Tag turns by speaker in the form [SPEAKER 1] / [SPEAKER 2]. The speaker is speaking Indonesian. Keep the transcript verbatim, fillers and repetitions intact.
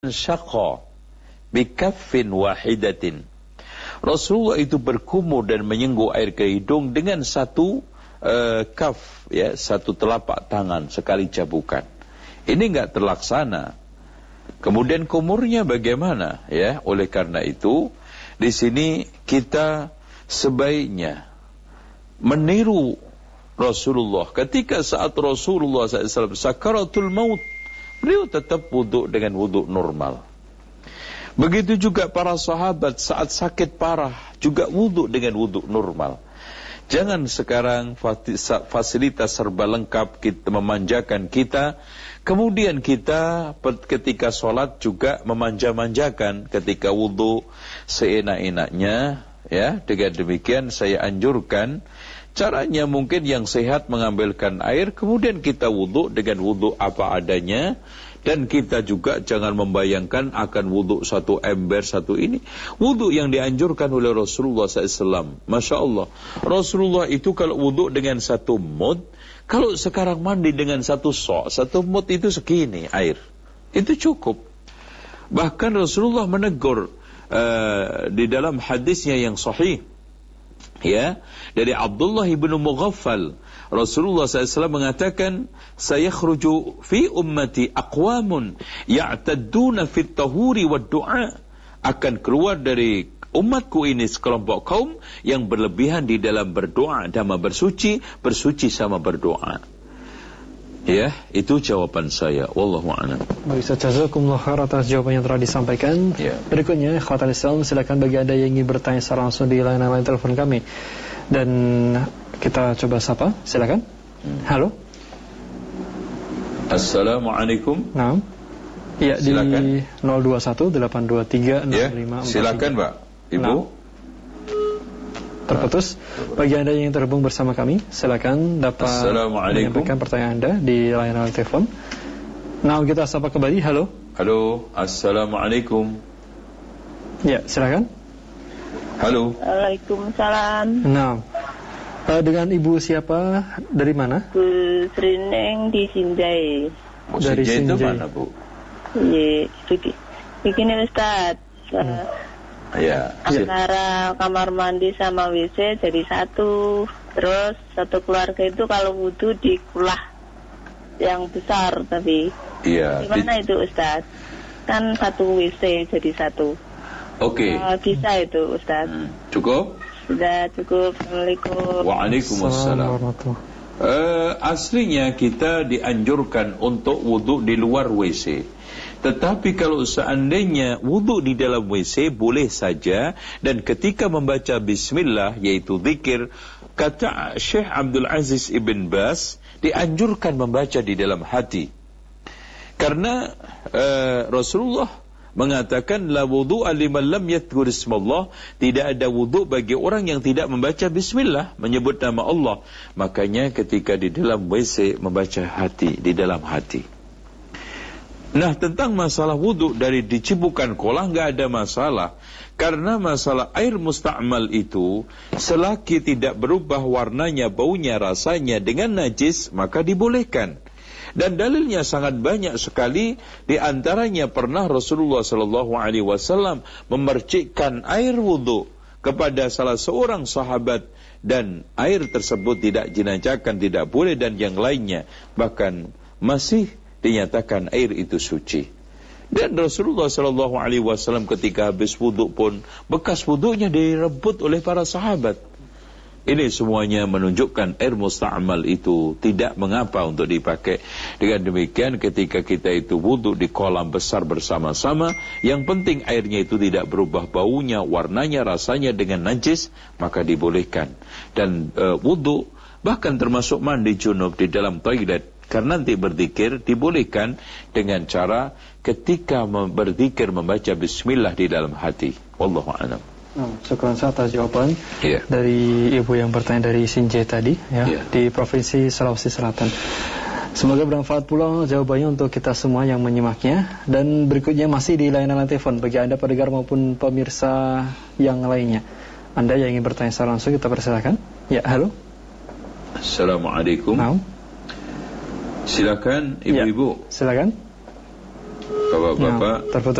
[SPEAKER 1] syaqa bikaffin wahidatin. Rasulullah itu berkumur dan menyenggol air ke hidung dengan satu uh, kaf, ya, satu telapak tangan sekali cabukan. Ini enggak terlaksana. Kemudian kumurnya bagaimana, ya? Oleh karena itu, di sini kita sebaiknya meniru Rasulullah. Ketika saat Rasulullah shallallahu alaihi wasallam sakaratul maut, beliau tetap wuduk dengan wuduk normal. Begitu juga para sahabat saat sakit parah juga wuduk dengan wuduk normal. Jangan sekarang fasilitas serba lengkap kita memanjakan kita, kemudian kita ketika sholat juga memanja-manjakan ketika wuduk seenak-enaknya, ya. Dengan demikian saya anjurkan caranya mungkin yang sehat mengambilkan air, kemudian kita wuduk dengan wuduk apa adanya. Dan kita juga jangan membayangkan akan wuduk satu ember, satu ini. Wuduk yang dianjurkan oleh Rasulullah shallallahu alaihi wasallam. Masya Allah. Rasulullah itu kalau wuduk dengan satu mud, kalau sekarang mandi dengan satu sok, satu mud itu segini air. Itu cukup. Bahkan Rasulullah menegur uh, di dalam hadisnya yang sahih, ya, dari Abdullah ibn Mughaffal, Rasulullah shallallahu alaihi wasallam mengatakan, sayakhruju fi ummati aqwamun ya'tadduna fit tahuri wad du'a. Akan keluar dari umatku ini sekelompok kaum yang berlebihan di dalam berdoa dan bersuci, bersuci sama berdoa. Ya, itu jawaban saya. Wallahu a'lam.
[SPEAKER 2] Baik, jazakumullah khair atas jawaban yang telah disampaikan. Ya. Berikutnya, ikhwatal Islam, silakan bagi Anda yang ingin bertanya secara langsung di line-line telepon kami. Dan kita coba sapa, silakan. Hmm. Halo.
[SPEAKER 1] Assalamualaikum.
[SPEAKER 2] Naam. Ya, silakan. Di nol dua satu delapan dua tiga enam lima empat tiga.
[SPEAKER 1] Ya, silakan, Mbak. Ibu. Nah.
[SPEAKER 2] Terputus. Bagi Anda yang terhubung bersama kami, silakan dapat menyampaikan pertanyaan Anda di line telepon. Nah, kita sapa kembali. Halo.
[SPEAKER 1] Halo. Assalamualaikum.
[SPEAKER 2] Ya, silakan.
[SPEAKER 1] Halo.
[SPEAKER 3] Waalaikumsalam.
[SPEAKER 2] Nah, uh, dengan ibu siapa, dari mana?
[SPEAKER 3] Bu Srineng di Sinjai.
[SPEAKER 1] Oh, dari Sinjai itu mana, Bu?
[SPEAKER 3] Iya, begini Ustaz. Hmm.
[SPEAKER 1] Ya,
[SPEAKER 3] antara kamar mandi sama W C jadi satu. Terus satu keluarga itu kalau wudu di kulah yang besar tapi.
[SPEAKER 1] Iya.
[SPEAKER 3] Gimana di... itu Ustaz? Kan satu W C jadi satu.
[SPEAKER 1] Oke. Okay.
[SPEAKER 3] Uh, bisa itu Ustaz. Hmm.
[SPEAKER 1] Cukup?
[SPEAKER 3] Sudah cukup. Assalamualaikum.
[SPEAKER 1] Waalaikumsalam. Uh, aslinya kita dianjurkan untuk wudhu di luar W C. Tetapi kalau seandainya wudhu di dalam W C boleh saja, dan ketika membaca bismillah yaitu zikir, kata Syekh Abdul Aziz Ibn Baz, dianjurkan membaca di dalam hati. Karena uh, Rasulullah mengatakan la wudu'a liman lam yadhkur ismallah, tidak ada wudhu bagi orang yang tidak membaca bismillah, menyebut nama Allah. Makanya ketika di dalam W C membaca hati, di dalam hati. Nah, tentang masalah wudhu dari dicibukan kolah enggak ada masalah, karena masalah air musta'mal itu selagi tidak berubah warnanya, baunya, rasanya dengan najis, maka dibolehkan. Dan dalilnya sangat banyak sekali, di antaranya pernah Rasulullah sallallahu alaihi wasallam memercikkan air wudhu kepada salah seorang sahabat, dan air tersebut tidak jinajahkan, tidak boleh, dan yang lainnya bahkan masih dinyatakan air itu suci. Dan Rasulullah sallallahu alaihi wasallam ketika habis wudhu pun bekas wudhunya direbut oleh para sahabat. Ini semuanya menunjukkan air musta'mal itu tidak mengapa untuk dipakai. Dengan demikian ketika kita itu wudhu di kolam besar bersama-sama, yang penting airnya itu tidak berubah baunya, warnanya, rasanya dengan najis, maka dibolehkan. Dan uh, wudhu bahkan termasuk mandi junub di dalam toilet, karena nanti berzikir dibolehkan dengan cara ketika berzikir membaca bismillah di dalam hati. Wallahu a'lam.
[SPEAKER 2] Nah, syukur atas jawaban
[SPEAKER 1] yeah.
[SPEAKER 2] dari ibu yang bertanya dari Sinjai tadi, ya, yeah. di Provinsi Sulawesi Selatan. Semoga bermanfaat pula jawabannya untuk kita semua yang menyimaknya. Dan berikutnya masih di layanan telepon bagi Anda pendengar maupun pemirsa yang lainnya. Anda yang ingin bertanya secara langsung, kita persilakan. Ya, halo.
[SPEAKER 1] Assalamualaikum.
[SPEAKER 2] Nah.
[SPEAKER 1] Silakan ibu-ibu.
[SPEAKER 2] Ya, silakan.
[SPEAKER 1] Bapak-bapak.
[SPEAKER 2] Ya, terputus.